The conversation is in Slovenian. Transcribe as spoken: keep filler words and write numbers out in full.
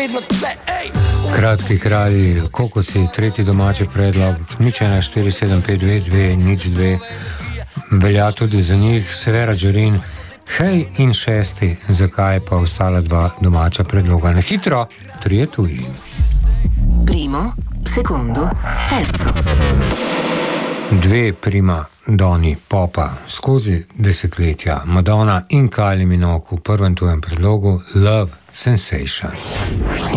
Kratki kralji, kokosi, tretji domači predlog, nič ena štiri sedem pet dve dve nič dve, velja tudi za njih. Severa Džorin, hej, in šesti, zakaj pa ostala dva domača predloga. Na hitro, trije tuji. Primo, secondo, terzo. Dve prima doni popa skozi desetletja, Madonna in Kylie Minogue v prvem tujem predlogu Love Sensation.